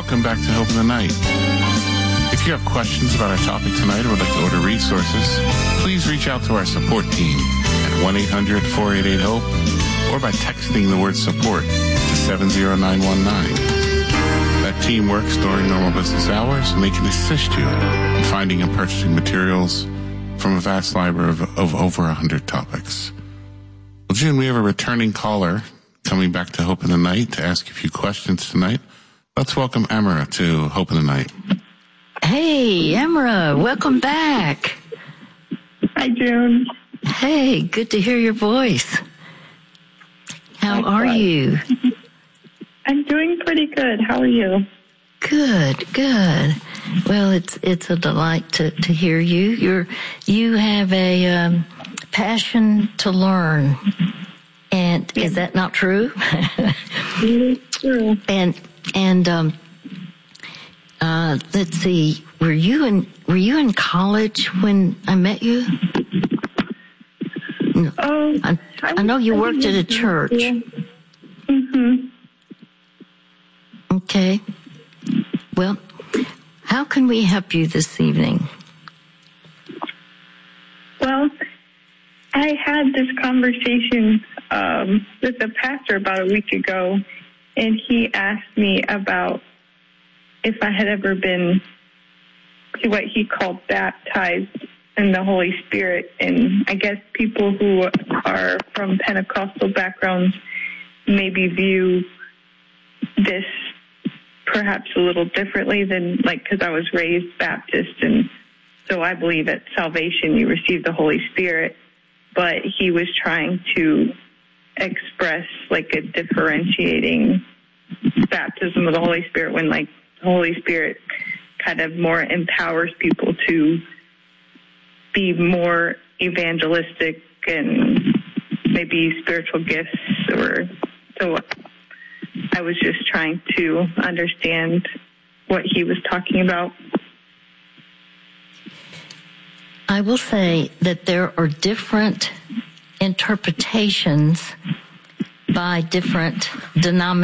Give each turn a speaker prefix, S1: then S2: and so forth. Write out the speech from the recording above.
S1: welcome back to Hope in the Night. If you have questions about our topic tonight or would like to order resources, please reach out to our support team at 1-800-488-HOPE or by texting the word support to 70919. That team works during normal business hours, and they can assist you in finding and purchasing materials from a vast library of over 100 topics. Well, June, we have a returning caller coming back to Hope in the Night to ask a few questions tonight. Let's welcome Emra to Hope in the Night.
S2: Hey, Emra, welcome back.
S3: Hi, June.
S2: Hey, good to hear your voice. How are you?
S3: I'm doing pretty good. How are you?
S2: Good. Well, it's a delight to hear you. You have a passion to learn, and is that not true?
S3: It is true.
S2: And let's see. Were you in college when I met you? No.
S3: Oh,
S2: I know you worked at a church.
S3: Mm-hmm.
S2: Okay. Well, how can we help you this evening?
S3: Well, I had this conversation with a pastor about a week ago, and he asked me about if I had ever been what he called baptized in the Holy Spirit. And I guess people who are from Pentecostal backgrounds maybe view this perhaps a little differently than, because I was raised Baptist, and so I believe at salvation you receive the Holy Spirit. But he was trying to express a differentiating baptism of the Holy Spirit when the Holy Spirit kind of more empowers people to be more evangelistic and maybe spiritual gifts. So I was just trying to understand what he was talking about.
S2: I will say that there are different interpretations by different denominations